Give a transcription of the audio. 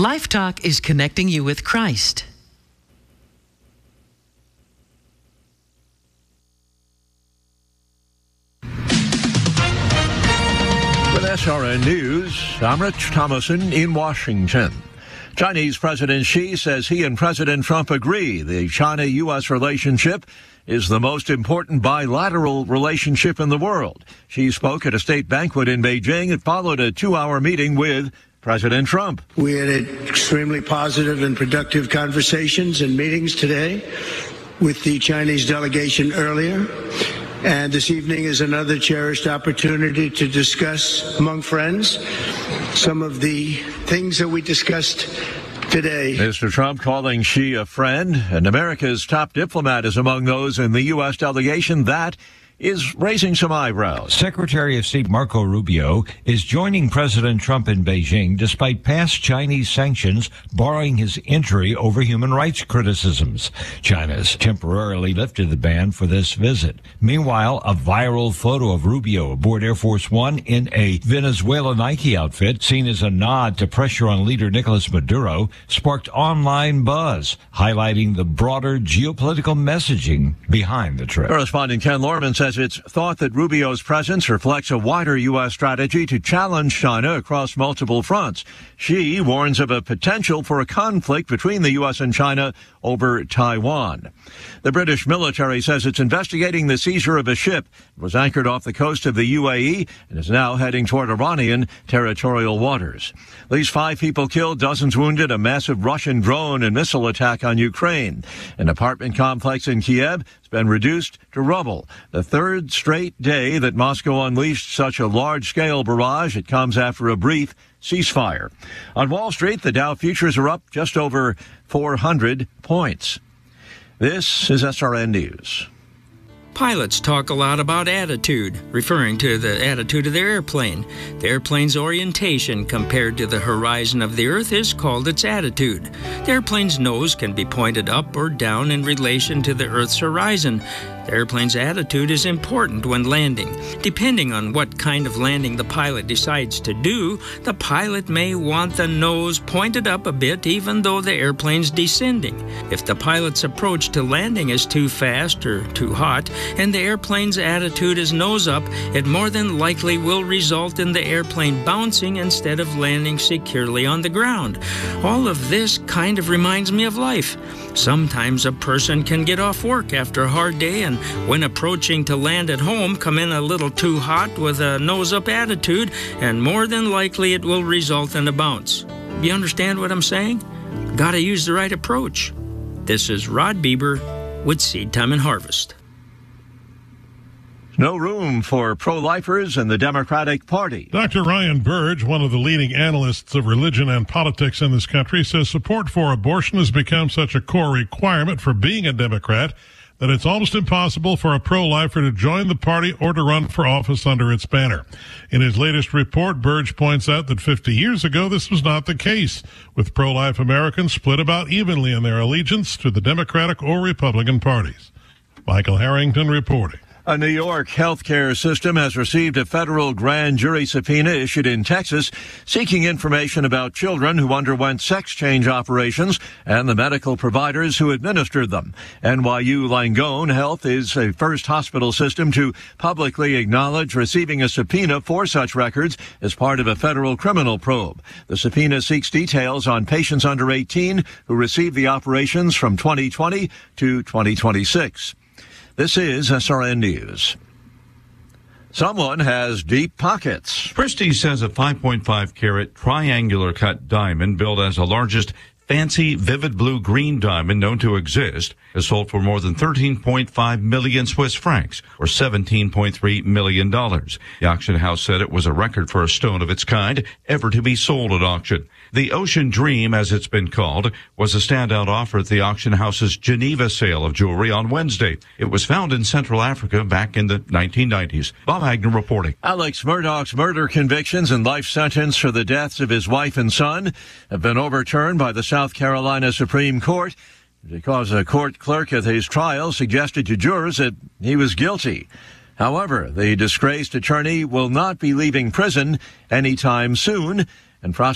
Life Talk is connecting you with Christ. With SRN News, I'm Rich Thomason in Washington. Chinese President Xi says he and President Trump agree the China-U.S. relationship is the most important bilateral relationship in the world. Xi spoke at a state banquet in Beijing. It followed a 2-hour meeting with President Trump. We had extremely positive and productive conversations and meetings today with the Chinese delegation earlier. And this evening is another cherished opportunity to discuss among friends some of the things that we discussed today. Mr. Trump calling Xi a friend, and America's top diplomat is among those in the U.S. delegation. That is raising some eyebrows. Secretary of State Marco Rubio is joining President Trump in Beijing despite past Chinese sanctions barring his entry over human rights criticisms. China's temporarily lifted the ban for this visit. Meanwhile, a viral photo of Rubio aboard Air Force One in a Venezuela Nike outfit, seen as a nod to pressure on leader Nicolas Maduro, sparked online buzz, highlighting the broader geopolitical messaging behind the trip. Correspondent Ken Lorman says it's thought that Rubio's presence reflects a wider U.S. strategy to challenge China across multiple fronts. Xi warns of a potential for a conflict between the U.S. and China over Taiwan. The British military says it's investigating the seizure of a ship. It was anchored off the coast of the UAE and is now heading toward Iranian territorial waters. At least 5 people killed, dozens wounded, a massive Russian drone and missile attack on Ukraine. An apartment complex in Kiev has been reduced to rubble. The third straight day that Moscow unleashed such a large-scale barrage. It comes after a brief ceasefire. On Wall Street, the Dow futures are up just over 400 points. This is SRN News. Pilots talk a lot about attitude, referring to the attitude of their airplane. The airplane's orientation compared to the horizon of the Earth is called its attitude. The airplane's nose can be pointed up or down in relation to the Earth's horizon. The airplane's attitude is important when landing. Depending on what kind of landing the pilot decides to do, the pilot may want the nose pointed up a bit even though the airplane's descending. If the pilot's approach to landing is too fast or too hot, and the airplane's attitude is nose up, it more than likely will result in the airplane bouncing instead of landing securely on the ground. All of this kind of reminds me of life. Sometimes a person can get off work after a hard day and when approaching to land at home come in a little too hot with a nose-up attitude, and more than likely it will result in a bounce. You understand what I'm saying? Gotta use the right approach. This is Rod Bieber with Seed Time and Harvest. No room for pro-lifers in the Democratic Party. Dr. Ryan Burge, one of the leading analysts of religion and politics in this country, says support for abortion has become such a core requirement for being a Democrat that it's almost impossible for a pro-lifer to join the party or to run for office under its banner. In his latest report, Burge points out that 50 years ago, this was not the case, with pro-life Americans split about evenly in their allegiance to the Democratic or Republican parties. Michael Harrington reporting. A New York healthcare system has received a federal grand jury subpoena issued in Texas seeking information about children who underwent sex change operations and the medical providers who administered them. NYU Langone Health is the first hospital system to publicly acknowledge receiving a subpoena for such records as part of a federal criminal probe. The subpoena seeks details on patients under 18 who received the operations from 2020 to 2026. This is SRN News. Someone has deep pockets. Christie says a 5.5-carat triangular cut diamond billed as the largest fancy vivid blue-green diamond known to exist has sold for more than 13.5 million Swiss francs, or $17.3 million. The auction house said it was a record for a stone of its kind ever to be sold at auction. The Ocean Dream, as it's been called, was a standout offer at the auction house's Geneva sale of jewelry on Wednesday. It was found in Central Africa back in the 1990s. Bob Agnew reporting. Alex Murdaugh's murder convictions and life sentence for the deaths of his wife and son have been overturned by the South Carolina Supreme Court because a court clerk at his trial suggested to jurors that he was guilty. However, the disgraced attorney will not be leaving prison anytime soon, and